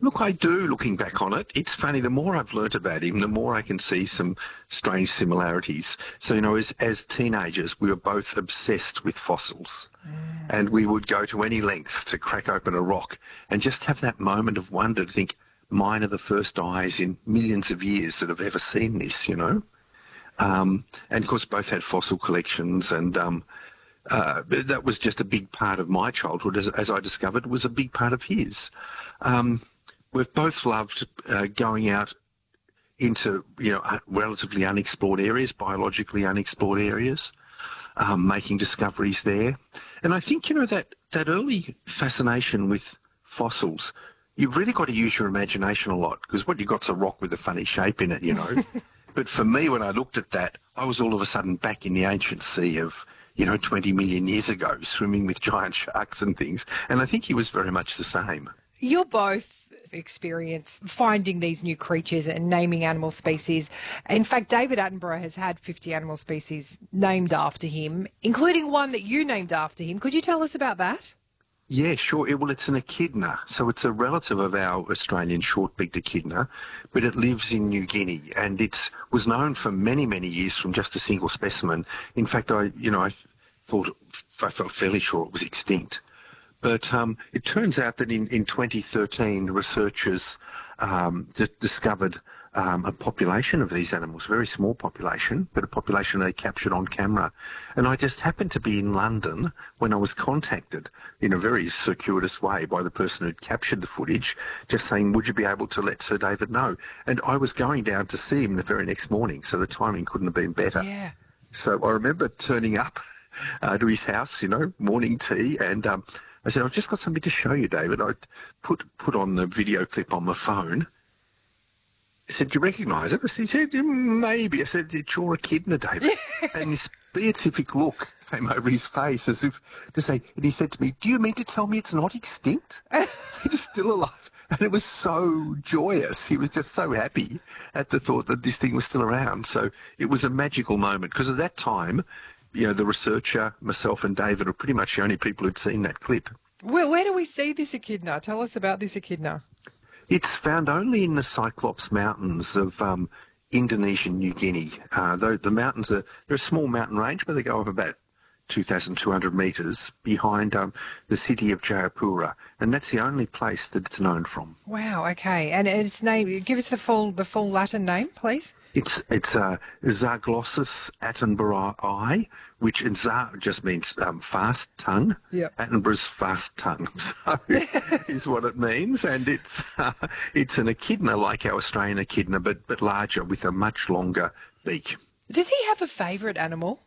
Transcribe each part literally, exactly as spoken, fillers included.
Look, I do, looking back on it. It's funny, the more I've learnt about him, the more I can see some strange similarities. So, you know, as, as teenagers, we were both obsessed with fossils. Mm. And we would go to any lengths to crack open a rock and just have that moment of wonder to think, mine are the first eyes in millions of years that have ever seen this, you know. Um, and, of course, both had fossil collections, and um, uh, that was just a big part of my childhood, as, as I discovered, was a big part of his. Um, We've both loved uh, going out into, you know, relatively unexplored areas, biologically unexplored areas, um, making discoveries there. And I think, you know, that, that early fascination with fossils, you've really got to use your imagination a lot, because what you got's a rock with a funny shape in it, you know. But for me, when I looked at that, I was all of a sudden back in the ancient sea of, you know, twenty million years ago, swimming with giant sharks and things. And I think he was very much the same. You're both experience finding these new creatures and naming animal species. In fact, David Attenborough has had fifty animal species named after him, including one that you named after him. Could you tell us about that? Yeah, sure. It, well, it's an echidna, so it's a relative of our Australian short-beaked echidna, but it lives in New Guinea, and it was known for many, many years from just a single specimen. In fact, I, you know, I thought, I felt fairly sure it was extinct. But um, it turns out that in, in twenty thirteen, researchers um, d- discovered um, a population of these animals, a very small population, but a population they captured on camera. And I just happened to be in London when I was contacted in a very circuitous way by the person who'd captured the footage, just saying, would you be able to let Sir David know? And I was going down to see him the very next morning, so the timing couldn't have been better. Yeah. So I remember turning up uh, to his house, you know, morning tea, and um, I said, I've just got something to show you, David. I put put on the video clip on my phone. I said, do you recognise it? I said, he said, maybe. I said, it's your echidna, David. And this beatific look came over his face as if to say, and he said to me, do you mean to tell me it's not extinct? It's still alive. And it was so joyous. He was just so happy at the thought that this thing was still around. So it was a magical moment, because at that time, you know, the researcher, myself and David are pretty much the only people who'd seen that clip. Where, where do we see this echidna? Tell us about this echidna. It's found only in the Cyclops Mountains of um, Indonesian New Guinea. Uh, the, the mountains are, they're a small mountain range, but they go up about two thousand two hundred metres behind um, the city of Jayapura, and that's the only place that it's known from. Wow, okay. And its name, give us the full the full Latin name, please. It's it's uh, Zaglossus attenboroughi, which in Za just means um, fast tongue. Yep. Attenborough's fast tongue, so is what it means, and it's uh, it's an echidna like our Australian echidna, but but larger with a much longer beak. Does he have a favourite animal?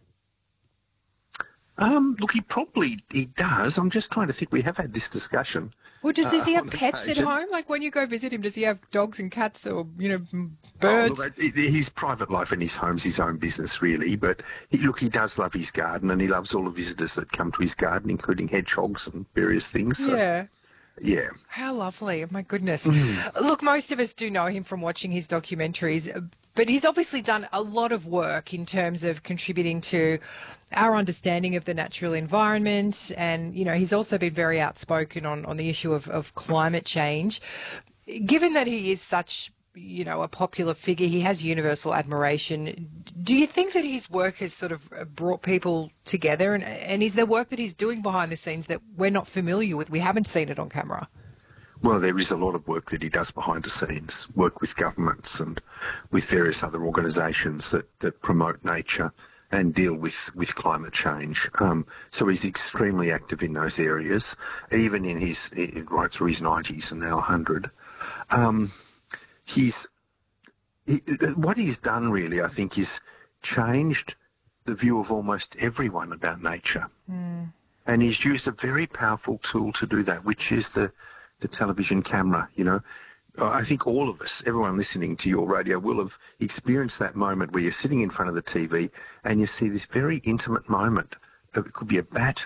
Um, look, he probably he does. I'm just trying to think. We have had this discussion. Well, does, does he uh, have pets occasion. at home? Like when you go visit him, does he have dogs and cats or, you know, birds? Oh, look, his private life and his home's his own business, really. But he, look, he does love his garden, and he loves all the visitors that come to his garden, including hedgehogs and various things. So, yeah. Yeah. How lovely. Oh, my goodness. Mm. Look, most of us do know him from watching his documentaries, but he's obviously done a lot of work in terms of contributing to our understanding of the natural environment. And, you know, he's also been very outspoken on, on the issue of, of climate change. Given that he is such, you know, a popular figure, he has universal admiration. Do you think that his work has sort of brought people together? And, and is there work that he's doing behind the scenes that we're not familiar with? We haven't seen it on camera. Well, there is a lot of work that he does behind the scenes, work with governments and with various other organisations that, that promote nature and deal with, with climate change. Um, so he's extremely active in those areas, even in his, right through his nineties and now one hundred. Um, he's, he, what he's done really, I think, is changed the view of almost everyone about nature. Mm. And he's used a very powerful tool to do that, which is the the television camera. You know, I think all of us, everyone listening to your radio, will have experienced that moment where you're sitting in front of the T V and you see this very intimate moment. It could be a bat